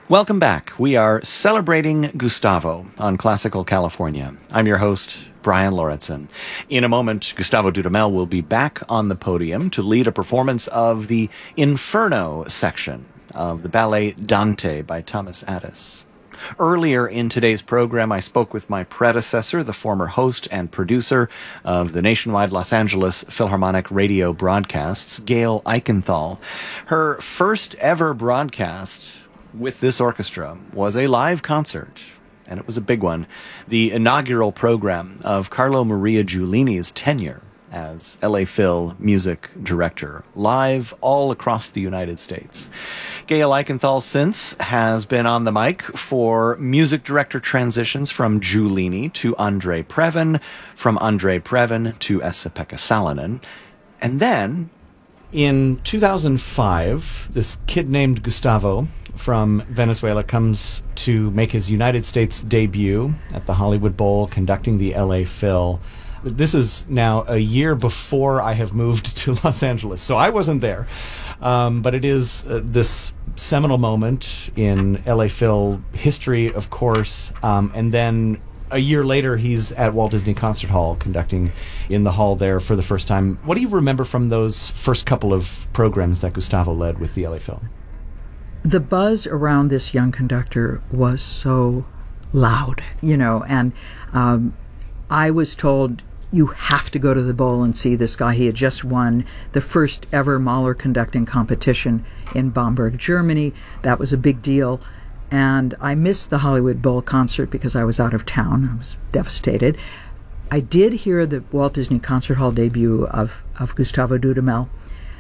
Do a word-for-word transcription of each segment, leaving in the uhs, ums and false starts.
Welcome back. We are celebrating Gustavo on Classical California. I'm your host, Brian Lauritsen. In a moment, Gustavo Dudamel will be back on the podium to lead a performance of the Inferno section of the ballet Dante by Thomas Addis. Earlier in today's program, I spoke with my predecessor, the former host and producer of the nationwide Los Angeles Philharmonic radio broadcasts, Gail Eichenthal. Her first ever broadcast with this orchestra was a live concert, and it was a big one, the inaugural program of Carlo Maria Giulini's tenure as L A Phil music director, live all across the United States. Gail Eichenthal since has been on the mic for music director transitions from Giulini to Andre Previn, from Andre Previn to Esa-Pekka Salonen, and then in two thousand five, this kid named Gustavo from Venezuela comes to make his United States debut at the Hollywood Bowl, conducting the L A Phil. This is now a year before I have moved to Los Angeles, so I wasn't there. Um, but it is uh, this seminal moment in L A Phil history, of course, um, and then a year later, he's at Walt Disney Concert Hall, conducting in the hall there for the first time. What do you remember from those first couple of programs that Gustavo led with the L A Phil? The buzz around this young conductor was so loud, you know, and um, I was told, you have to go to the bowl and see this guy. He had just won the first ever Mahler conducting competition in Bamberg, Germany. That was a big deal. And I missed the Hollywood Bowl concert because I was out of town. I was devastated. I did hear the Walt Disney Concert Hall debut of, of Gustavo Dudamel,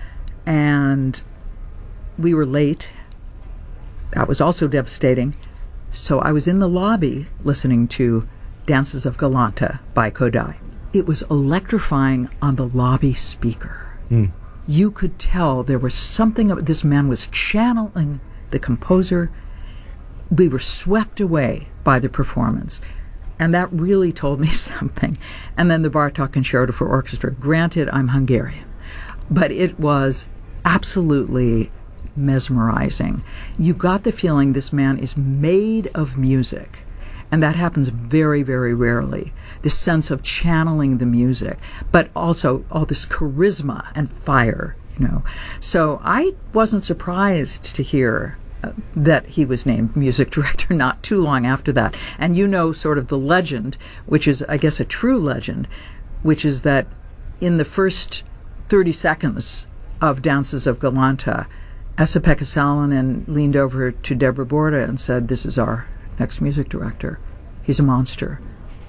and we were late. That was also devastating. So I was in the lobby listening to Dances of Galanta by Kodály. It was electrifying on the lobby speaker. Mm. You could tell there was something, this man was channeling the composer. We were swept away by the performance, and that really told me something. And then the Bartók Concerto for Orchestra. Granted, I'm Hungarian, but it was absolutely mesmerizing. You got the feeling this man is made of music, and that happens very, very rarely. This sense of channeling the music, but also all this charisma and fire, you know. So I wasn't surprised to hear Uh, that he was named music director not too long after that. And you know sort of the legend, which is, I guess, a true legend, which is that in the first thirty seconds of Dances of Galanta, Esa-Pekka Salonen leaned over to Deborah Borda and said, "This is our next music director. He's a monster."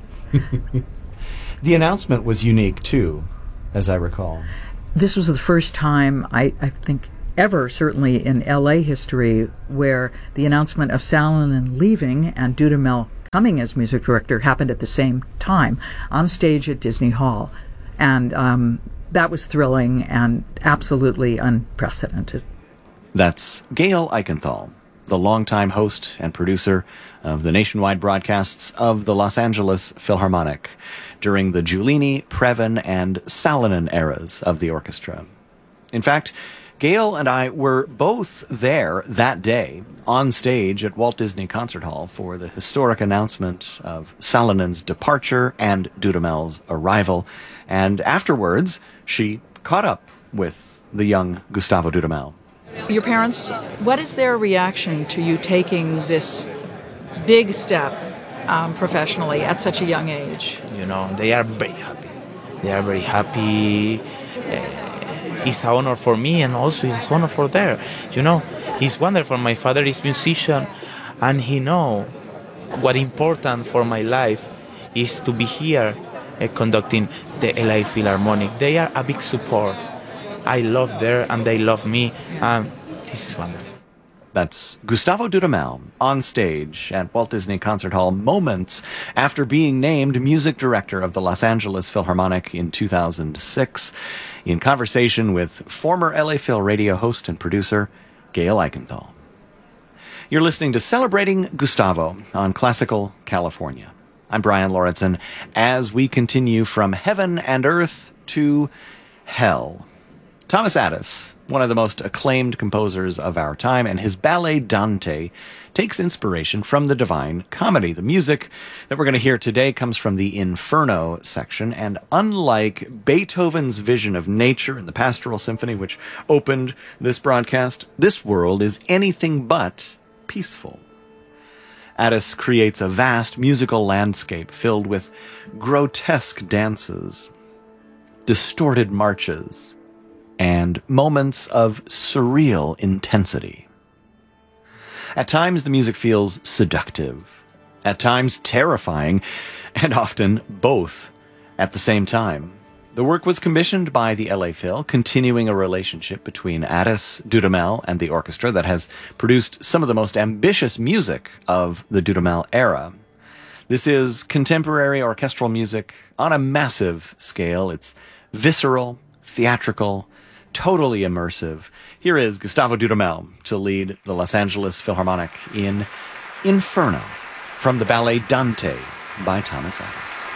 The announcement was unique, too, as I recall. This was the first time, I, I think, ever, certainly in L A history, where the announcement of Salonen leaving and Dudamel coming as music director happened at the same time on stage at Disney Hall. And um, that was thrilling and absolutely unprecedented. That's Gail Eichenthal, the longtime host and producer of the nationwide broadcasts of the Los Angeles Philharmonic during the Giulini, Previn, and Salonen eras of the orchestra. In fact, Gail and I were both there that day on stage at Walt Disney Concert Hall for the historic announcement of Salonen's departure and Dudamel's arrival. And afterwards, she caught up with the young Gustavo Dudamel. Your parents, what is their reaction to you taking this big step um, professionally at such a young age? You know, they are very happy. They are very happy. Uh, It's an honor for me, and also it's an honor for them. You know, it's wonderful. My father is a musician, and he know what important for my life is to be here uh, conducting the L A Philharmonic. They are a big support. I love them, and they love me. Um, this is wonderful. That's Gustavo Dudamel on stage at Walt Disney Concert Hall moments after being named music director of the Los Angeles Philharmonic in two thousand six, in conversation with former L A Phil radio host and producer Gail Eichenthal. You're listening to Celebrating Gustavo on Classical California. I'm Brian Lauritsen, as we continue from heaven and earth to hell. Thomas Addis one of the most acclaimed composers of our time, and his ballet Dante takes inspiration from the Divine Comedy. The music that we're going to hear today comes from the Inferno section, and unlike Beethoven's vision of nature in the Pastoral Symphony, which opened this broadcast, this world is anything but peaceful. Addis creates a vast musical landscape filled with grotesque dances, distorted marches, and moments of surreal intensity. At times, the music feels seductive, at times terrifying, and often both at the same time. The work was commissioned by the L A Phil, continuing a relationship between Addis, Dudamel, and the orchestra that has produced some of the most ambitious music of the Dudamel era. This is contemporary orchestral music on a massive scale. It's visceral, theatrical, totally immersive. Here is Gustavo Dudamel to lead the Los Angeles Philharmonic in Inferno from the ballet Dante by Thomas Addis.